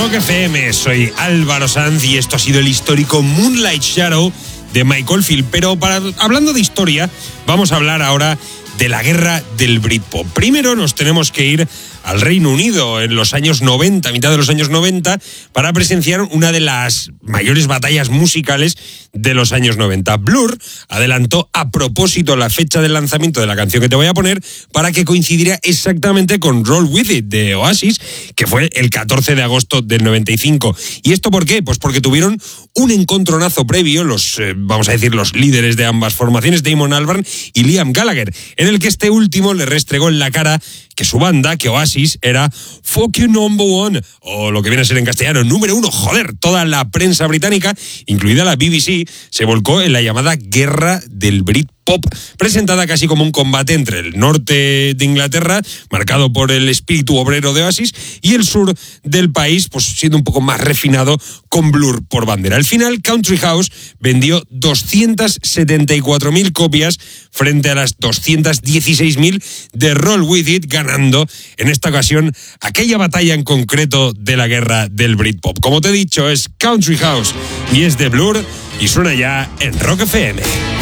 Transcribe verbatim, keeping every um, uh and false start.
Rock F M, soy Álvaro Sanz y esto ha sido el histórico Moonlight Shadow de Mike Oldfield. Pero para, hablando de historia, vamos a hablar ahora de la guerra del Britpop. Primero nos tenemos que ir al Reino Unido en los años noventa, a mitad de los años noventa, para presenciar una de las mayores batallas musicales de los años noventa. Blur adelantó a propósito la fecha del lanzamiento de la canción que te voy a poner para que coincidiera exactamente con Roll With It de Oasis, que fue el catorce de agosto del noventa y cinco. ¿Y esto por qué? Pues porque tuvieron un encontronazo previo, los, eh, vamos a decir, los líderes de ambas formaciones, Damon Albarn y Liam Gallagher, en el que este último le restregó en la cara que su banda, que Oasis, era Fuck You Number One, o lo que viene a ser en castellano, número uno. Joder, toda la prensa británica, incluida la B B C, se volcó en la llamada Guerra del Britpop, presentada casi como un combate entre el norte de Inglaterra, marcado por el espíritu obrero de Oasis, y el sur del país, pues siendo un poco más refinado, con Blur por bandera. Al final, Country House vendió doscientas setenta y cuatro mil copias frente a las doscientas dieciséis mil de Roll With It, ganando en esta ocasión aquella batalla en concreto de la guerra del Britpop. Como te he dicho, es Country House y es de Blur y suena ya en Rock F M.